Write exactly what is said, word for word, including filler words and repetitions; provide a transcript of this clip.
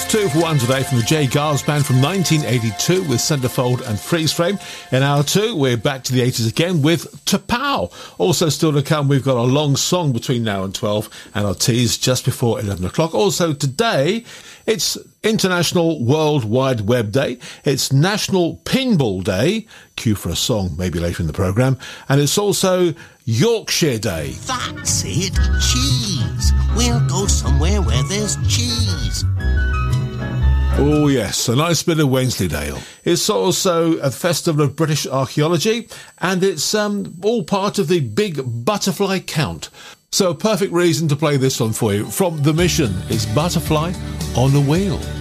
Two for one today from the Jay Giles Band from nineteen eighty-two with Centerfold and Freeze Frame. In hour two, we're back to the eighties again with T'Pau. Also still to come, we've got a long song between now and twelve and our tease just before eleven o'clock. Also today, it's International World Wide Web Day. It's National Pinball Day. Cue for a song maybe later in the programme. And it's also Yorkshire Day. That's it, cheese. We'll go somewhere where there's cheese. Oh yes, a nice bit of Wensleydale. It's also a festival of British archaeology, and it's um, all part of the big butterfly count. So a perfect reason to play this one for you. From The Mission, it's Butterfly on a Wheel.